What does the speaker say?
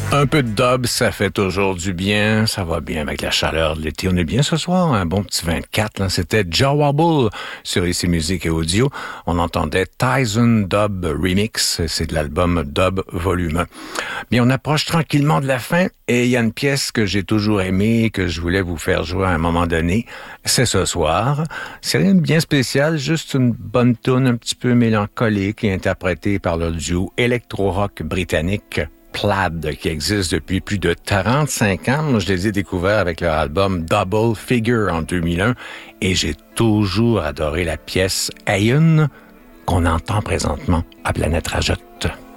Un peu de dub, ça fait toujours du bien. Ça va bien avec la chaleur de l'été. On est bien ce soir, un bon petit 24. Là. C'était Jah Wobble sur ICI Musique et Audio. On entendait Tyson Dub Remix. C'est de l'album Dub Volume 1. Bien, on approche tranquillement de la fin et il y a une pièce que j'ai toujours aimée, que je voulais vous faire jouer à un moment donné. C'est ce soir. C'est rien de bien spécial, juste une bonne toune un petit peu mélancolique et interprétée par le duo électro-rock britannique Plaid, qui existe depuis plus de 35 ans. Moi, je les ai découverts avec leur album Double Figure en 2001 et j'ai toujours adoré la pièce Ayun qu'on entend présentement à Planète Rajotte.